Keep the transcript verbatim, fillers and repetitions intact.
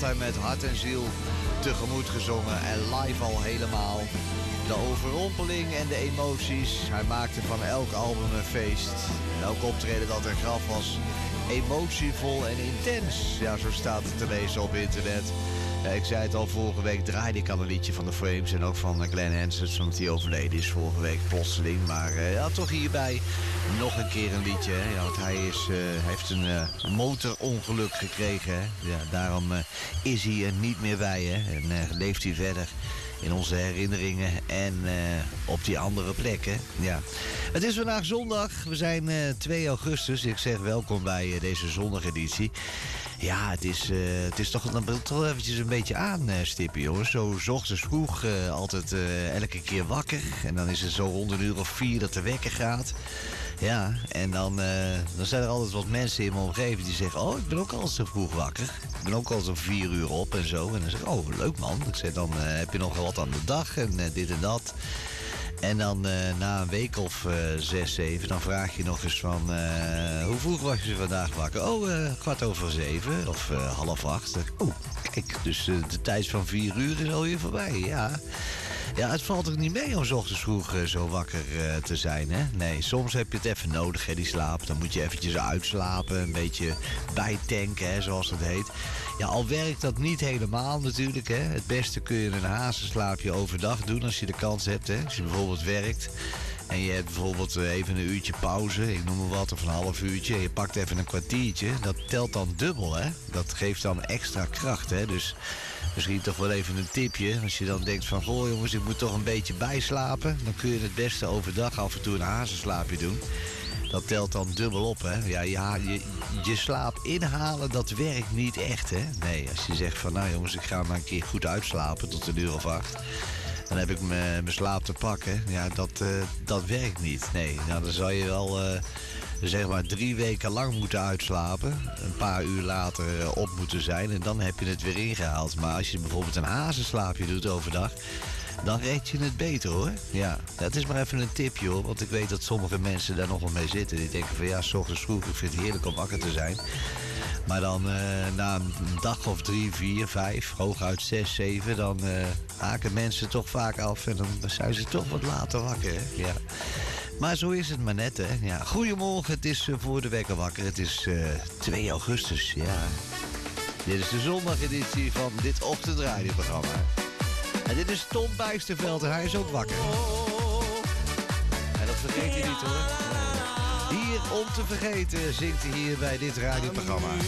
hij met hart en ziel tegemoet gezongen en live al helemaal. De overrompeling en de emoties. Hij maakte van elk album een feest. En elk optreden dat er gaf was emotievol en intens. Ja, zo staat het te lezen op internet. Ja, ik zei het al, vorige week draaide ik al een liedje van de Frames en ook van Glenn Hansard, omdat hij overleden is vorige week plotseling. Maar uh, ja, toch hierbij nog een keer een liedje. Hè? Ja, want hij is, uh, heeft een uh, motorongeluk gekregen. Hè? Ja, daarom uh, is hij er niet meer bij. Hè? En uh, leeft hij verder in onze herinneringen en uh, op die andere plekken. Ja. Het is vandaag zondag. We zijn uh, twee augustus. Ik zeg welkom bij uh, deze zondageditie. Ja, het is, uh, het is toch, dan toch eventjes een beetje aanstippen, uh, jongens. Zo 's ochtends vroeg, uh, altijd uh, elke keer wakker. En dan is het zo rond een uur of vier dat de wekker gaat. Ja, en dan, uh, dan zijn er altijd wat mensen in mijn omgeving die zeggen... oh, ik ben ook al zo vroeg wakker. Ik ben ook al zo vier uur op en zo. En dan zeg ik, oh, leuk man. Ik zeg, dan uh, heb je nog wat aan de dag en uh, dit en dat. En dan uh, na een week of uh, zes, zeven, dan vraag je nog eens van... Uh, hoe vroeg was je vandaag wakker? Oh, uh, kwart over zeven of uh, half acht. Oh, kijk, dus uh, de tijd van vier uur is alweer voorbij, ja. Ja, het valt er niet mee om 's ochtends vroeg uh, zo wakker uh, te zijn, hè? Nee, soms heb je het even nodig, hè, die slaap. Dan moet je eventjes uitslapen, een beetje bijtanken, hè, zoals dat heet. Ja, al werkt dat niet helemaal natuurlijk, hè. Het beste kun je een hazenslaapje overdag doen als je de kans hebt, hè. Als je bijvoorbeeld werkt en je hebt bijvoorbeeld even een uurtje pauze, ik noem maar wat, of een half uurtje. En je pakt even een kwartiertje, dat telt dan dubbel, hè. Dat geeft dan extra kracht, hè. Dus misschien toch wel even een tipje. Als je dan denkt van, goh jongens, ik moet toch een beetje bijslapen. Dan kun je het beste overdag af en toe een hazenslaapje doen. Dat telt dan dubbel op, hè. Ja, je, je, je slaap inhalen, dat werkt niet echt, hè. Nee, als je zegt van, nou jongens, ik ga maar een keer goed uitslapen tot een uur of acht. Dan heb ik mijn slaap te pakken. Ja, dat, uh, dat werkt niet. Nee, nou, dan zal je wel... Uh, zeg maar drie weken lang moeten uitslapen. Een paar uur later op moeten zijn. En dan heb je het weer ingehaald. Maar als je bijvoorbeeld een hazenslaapje doet overdag, dan red je het beter, hoor. Ja, dat is maar even een tipje, hoor. Want ik weet dat sommige mensen daar nog wel mee zitten. Die denken van ja, 's ochtends vroeg, ik vind het heerlijk om wakker te zijn. Maar dan uh, na een dag of drie, vier, vijf, hooguit zes, zeven... dan uh, haken mensen toch vaak af. En dan zijn ze toch wat later wakker, hè? Ja. Maar zo is het maar net, hè. Ja. Goedemorgen, het is uh, voor de wekker wakker. Het is uh, twee augustus, ja. Dit is de zondageditie van dit ochtendradioprogramma. En dit is Tom Bijsterveld en hij is ook wakker. En dat vergeet je niet, hoor. Hier om te vergeten zingt hij hier bij dit radioprogramma.